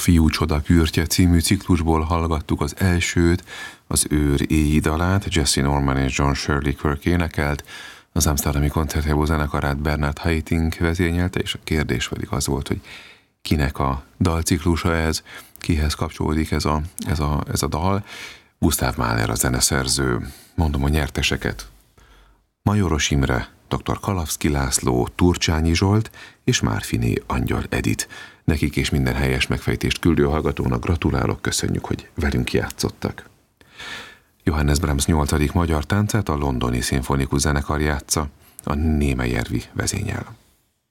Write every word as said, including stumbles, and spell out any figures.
Fiú csoda kürtje című ciklusból hallgattuk az elsőt, az Őr éji dalát, Jesse Norman és John Shirley Kirk énekelt, az Amsterdami Koncertgebouw zenekarát Bernard Haitink vezényelte, és a kérdés pedig az volt, hogy kinek a dalciklusa ez, kihez kapcsolódik ez a, ez a, ez a dal. Gusztáv Mahler a zeneszerző. Mondom a nyerteseket. Majoros Imre, dr. Kalavszky László, Turcsányi Zsolt és Márfiné Angyal Edit. Nekik és minden helyes megfejtést küldő hallgatónak gratulálok, köszönjük, hogy velünk játszottak. Johannes Brahms nyolcadik magyar táncát a Londoni Szimfonikus Zenekar játsza, a Némelyervi vezényel.